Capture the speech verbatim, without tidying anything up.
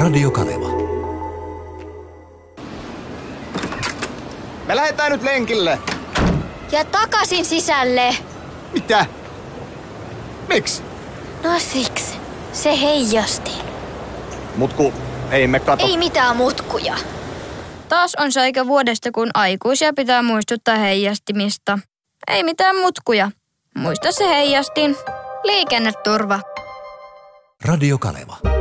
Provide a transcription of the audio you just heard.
Radio Kaleva. Me lähdetään nyt lenkille. Ja takaisin sisälle. Mitä? Miksi? No siksi. Se heijasti. Mut ku ei me kato. Ei mitään mutkuja. Taas on se aika vuodesta, kun aikuisia pitää muistuttaa heijastimista. Ei mitään mutkuja. Muista se heijastin. Liikenneturva. Radio Kaleva.